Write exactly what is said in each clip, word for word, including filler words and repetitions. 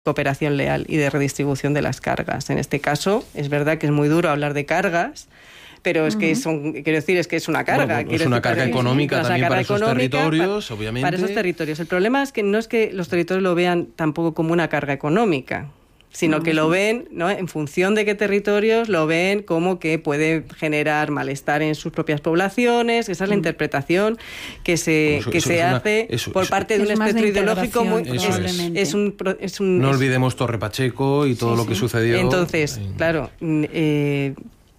cooperación leal y de redistribución de las cargas. En este caso, es verdad que es muy duro hablar de cargas, pero es uh-huh. que son, quiero decir, es que es una carga. Bueno, es una decir, carga económica es, también carga para esos territorios, para, obviamente. Para esos territorios. El problema es que no es que los territorios lo vean tampoco como una carga económica, sino uh-huh. que lo ven, ¿no?, en función de qué territorios, lo ven como que puede generar malestar en sus propias poblaciones. Esa es la uh-huh. interpretación que se, eso, que eso se hace una, eso, por parte de un espectro ideológico muy... Es, es, un, es un... No es, olvidemos Torre Pacheco y todo sí, lo que sí. sucedió. Entonces, en... claro, eh,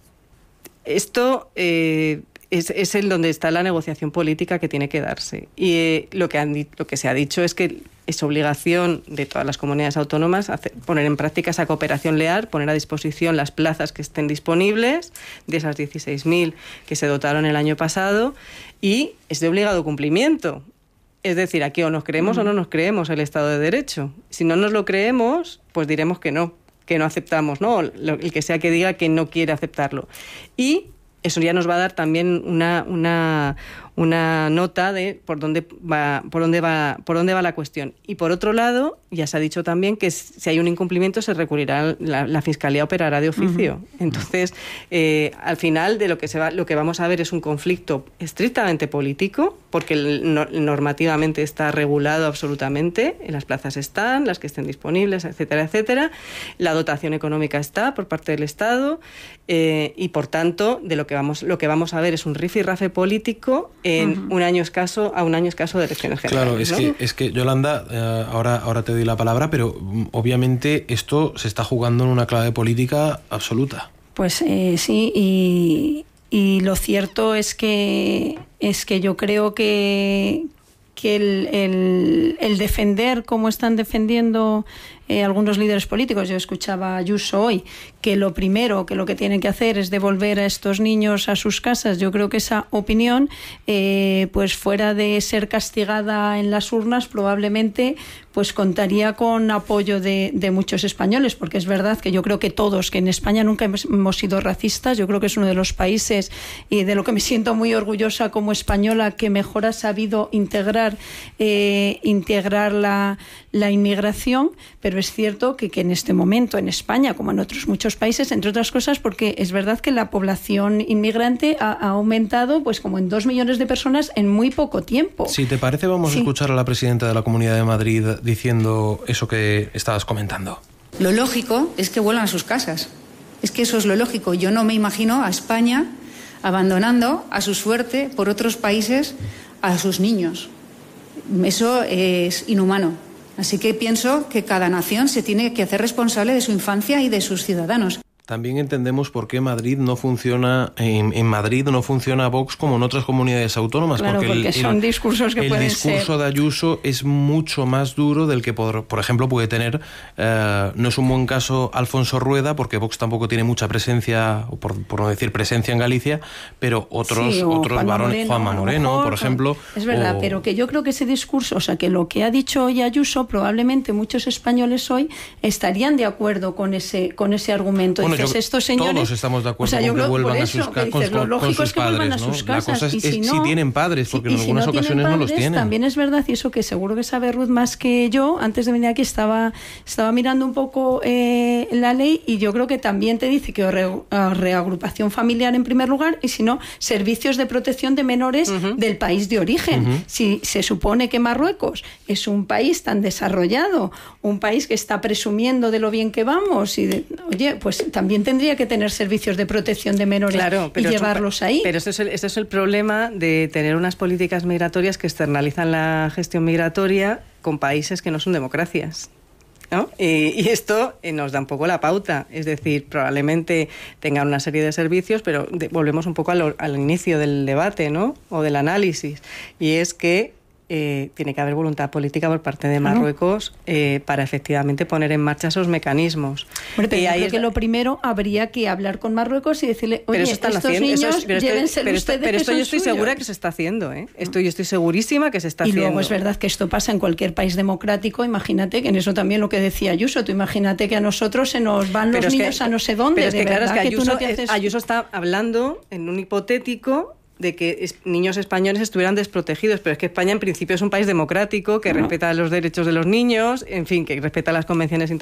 esto... Eh, Es, es el donde está la negociación política que tiene que darse. Y eh, lo, que han, lo que se ha dicho es que es obligación de todas las comunidades autónomas hacer, poner en práctica esa cooperación leal, poner a disposición las plazas que estén disponibles, de esas dieciséis mil que se dotaron el año pasado, y es de obligado cumplimiento. Es decir, aquí o nos creemos mm. o no nos creemos el Estado de Derecho. Si no nos lo creemos, pues diremos que no, que no aceptamos, ¿no? El que sea que diga que no quiere aceptarlo. Y eso ya nos va a dar también una, una, una nota de por dónde va, por dónde va, por dónde va la cuestión. Y por otro lado, ya se ha dicho también que si hay un incumplimiento se recurrirá, la, la Fiscalía operará de oficio. Uh-huh. Entonces, eh, al final de lo que se va, lo que vamos a ver es un conflicto estrictamente político, porque el, no, normativamente está regulado absolutamente, las plazas están, las que estén disponibles, etcétera, etcétera. La dotación económica está por parte del Estado, eh, y por tanto, de lo que vamos, lo que vamos a ver es un rifirrafe político en uh-huh. un año escaso a un año escaso de elecciones generales. Claro, es ¿no? que es que Yolanda, eh, ahora ahora te doy la palabra, pero obviamente esto se está jugando en una clave política absoluta. Pues eh, sí, y, y lo cierto es que es que yo creo que que el, el, el defender como están defendiendo eh, algunos líderes políticos, yo escuchaba a Ayuso hoy, que lo primero, que lo que tienen que hacer es devolver a estos niños a sus casas. Yo creo que esa opinión, eh, pues fuera de ser castigada en las urnas, probablemente pues contaría con apoyo de, de muchos españoles, porque es verdad que yo creo que todos, que en España nunca hemos, hemos sido racistas, yo creo que es uno de los países, y de lo que me siento muy orgullosa como española, que mejor ha sabido integrar, eh, integrar la, la inmigración, pero es cierto que, que en este momento en España, como en otros muchos países, entre otras cosas, porque es verdad que la población inmigrante ha, ha aumentado pues como en dos millones de personas en muy poco tiempo. Si te parece, vamos sí. a escuchar a la presidenta de la Comunidad de Madrid diciendo eso que estabas comentando. Lo lógico es que vuelvan a sus casas. Es que eso es lo lógico. Yo no me imagino a España abandonando a su suerte por otros países a sus niños. Eso es inhumano. Así que pienso que cada nación se tiene que hacer responsable de su infancia y de sus ciudadanos. También entendemos por qué Madrid no funciona, en, en Madrid no funciona Vox como en otras comunidades autónomas. Claro, porque, porque el, son el, discursos que el pueden discurso ser... de Ayuso es mucho más duro del que, por, por ejemplo, puede tener, eh, no es un buen caso Alfonso Rueda, porque Vox tampoco tiene mucha presencia, o por, por no decir presencia en Galicia, pero otros, sí, otros Juanma varones, Moreno, Juanma Moreno, mejor, por ejemplo. Es verdad, o... pero que yo creo que ese discurso, o sea, que lo que ha dicho hoy Ayuso, probablemente muchos españoles hoy estarían de acuerdo con ese, con ese argumento. Bueno, Dices, yo, estos señores... Todos estamos de acuerdo, o sea, con que vuelvan a sus, ca- con, lo lógico con sus es que padres, vuelvan a ¿no? sus casas. La cosa es, y si, es no, si tienen padres, porque si, en algunas si no ocasiones padres, no los tienen. También es verdad, y eso que seguro que sabe Ruth más que yo, antes de venir aquí estaba, estaba mirando un poco eh, la ley, y yo creo que también te dice que re, reagrupación familiar en primer lugar, y si no, servicios de protección de menores uh-huh. del país de origen. Uh-huh. Si se supone que Marruecos es un país tan desarrollado, un país que está presumiendo de lo bien que vamos, y de, oye, pues también tendría que tener servicios de protección de menores, claro, y llevarlos ahí. Pero ese es, el, ese es el problema de tener unas políticas migratorias que externalizan la gestión migratoria con países que no son democracias, ¿no? Y, y esto eh, nos da un poco la pauta, es decir, probablemente tengan una serie de servicios, pero de, volvemos un poco al, al inicio del debate, ¿no? O del análisis, y es que Eh, tiene que haber voluntad política por parte de Marruecos eh, para efectivamente poner en marcha esos mecanismos. Bueno, pero y yo ahí creo es... que lo primero habría que hablar con Marruecos y decirle, oye, pero eso están estos haciendo, niños, eso es, pero llévense pero ustedes, esto, pero esto que son yo estoy suyos. segura que se está haciendo, ¿eh? Esto yo estoy segurísima que se está y haciendo. Y luego es verdad que esto pasa en cualquier país democrático. Imagínate que en eso también lo que decía Ayuso, tú imagínate que a nosotros se nos van pero los es niños que, a no sé dónde. Pero es que de claro, es que que Ayuso, tú no te haces... Ayuso está hablando en un hipotético de que es, niños españoles estuvieran desprotegidos, pero es que España en principio es un país democrático que respeta los derechos de los niños, en fin, que respeta las convenciones internacionales